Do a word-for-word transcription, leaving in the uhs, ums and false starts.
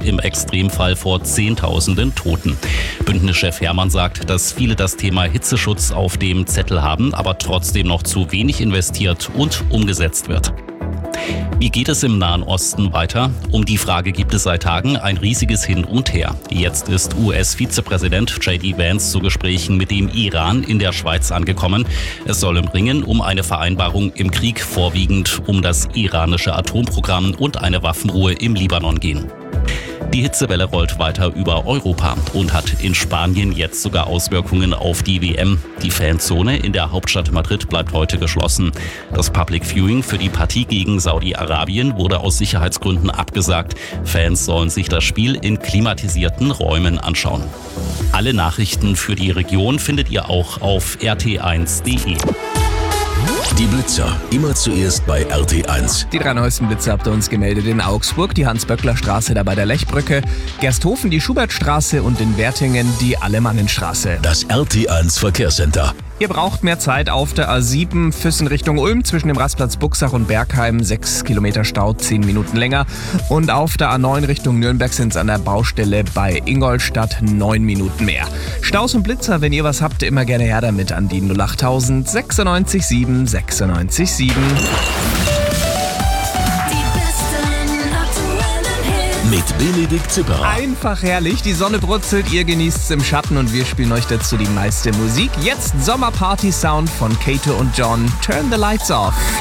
im Extremfall vor Zehntausenden Toten. Bündnischchef Herrmann sagt, dass viele das Thema Hitzeschutz auf dem Zettel haben, aber trotzdem noch zu wenig investiert und umgesetzt wird. Wie geht es im Nahen Osten weiter? Um die Frage gibt es seit Tagen ein riesiges Hin und Her. Jetzt ist U S-Vizepräsident J D Vance zu Gesprächen mit dem Iran in der Schweiz angekommen. Es soll im Ringen um eine Vereinbarung im Krieg, vorwiegend um das iranische Atomprogramm und eine Waffenruhe im Libanon gehen. Die Hitzewelle rollt weiter über Europa und hat in Spanien jetzt sogar Auswirkungen auf die W M. Die Fanzone in der Hauptstadt Madrid bleibt heute geschlossen. Das Public Viewing für die Partie gegen Saudi-Arabien wurde aus Sicherheitsgründen abgesagt. Fans sollen sich das Spiel in klimatisierten Räumen anschauen. Alle Nachrichten für die Region findet ihr auch auf r t eins punkt d e. Die Blitzer, immer zuerst bei R T eins. Die drei neuesten Blitzer habt ihr uns gemeldet in Augsburg, die Hans-Böckler-Straße da bei der Lechbrücke, Gersthofen die Schubertstraße und in Wertingen die Alemannenstraße. Das R T eins Verkehrscenter. Ihr braucht mehr Zeit auf der A sieben Füssen Richtung Ulm zwischen dem Rastplatz Buxach und Bergheim. sechs Kilometer Stau, zehn Minuten länger. Und auf der A neun Richtung Nürnberg sind es an der Baustelle bei Ingolstadt neun Minuten mehr. Staus und Blitzer, wenn ihr was habt, immer gerne her damit an die null achttausend sechsundneunzig sieben sechsundneunzig sieben. Mit Benedikt Zipperer. Einfach herrlich, die Sonne brutzelt, ihr genießt's im Schatten und wir spielen euch dazu die meiste Musik. Jetzt Sommerparty-Sound von Kato und John. Turn the Lights Off.